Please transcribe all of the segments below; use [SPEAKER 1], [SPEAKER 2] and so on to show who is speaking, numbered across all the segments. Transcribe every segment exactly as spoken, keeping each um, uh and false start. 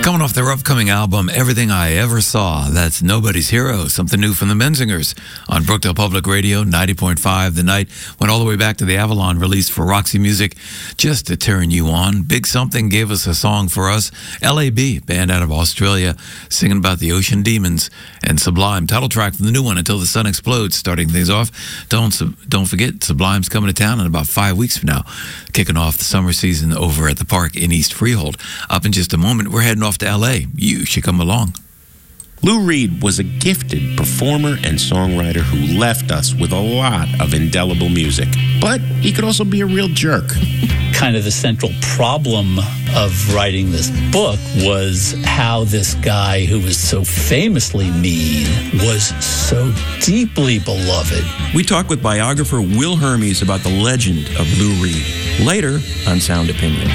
[SPEAKER 1] Coming off their upcoming album, Everything I Ever Saw, that's Nobody's Hero, something new from the Menzingers on Brookdale Public Radio, ninety point five The Night. Went all the way back to the Avalon release for Roxy Music, Just to Turn You On. Big Something gave us a song for us. L A B, band out of Australia, singing about the ocean demons. And Sublime, title track from the new one, Until the Sun Explodes, starting things off. Don't, don't forget, Sublime's coming to town in about five weeks from now, kicking off the summer season over at the park in East Freehold. Up in just a moment, we're heading off to L A. You should come along.
[SPEAKER 2] Lou Reed was a gifted performer and songwriter who left us with a lot of indelible music, but he could also be a real jerk.
[SPEAKER 3] Kind of the central problem of writing this book was how this guy who was so famously mean was so deeply beloved.
[SPEAKER 4] We talk with biographer Will Hermes about the legend of Lou Reed, later on Sound Opinions.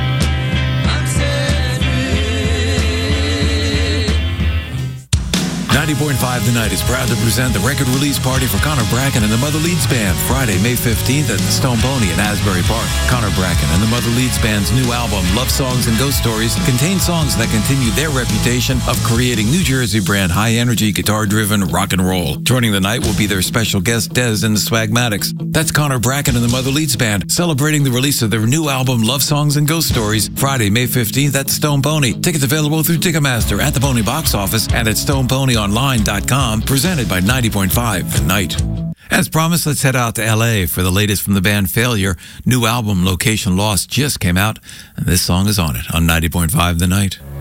[SPEAKER 1] ninety point five The Night is proud to present the record release party for Connor Bracken and the Mother Leeds Band, Friday, May fifteenth at the Stone Pony in Asbury Park. Connor Bracken and the Mother Leeds Band's new album, Love Songs and Ghost Stories, contains songs that continue their reputation of creating New Jersey brand high-energy, guitar-driven rock and roll. Joining the night will be their special guest, Dez and the Swagmatics. That's Connor Bracken and the Mother Leeds Band, celebrating the release of their new album, Love Songs and Ghost Stories, Friday, May fifteenth at the Stone Pony. Tickets available through Ticketmaster, at the Pony box office, and at stone pony online dot com, presented by ninety point five The Night. As promised, let's head out to L A for the latest from the band Failure. New album, Location Lost, just came out, and this song is on it on ninety point five The Night.